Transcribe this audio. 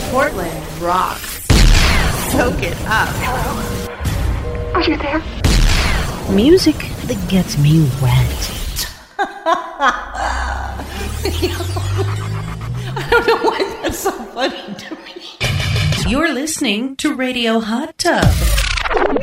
Portland rocks. Soak it up. Hello? Are you there? Music that gets me wet. I don't know why that's so funny to me. You're listening to Radio Hot Tub.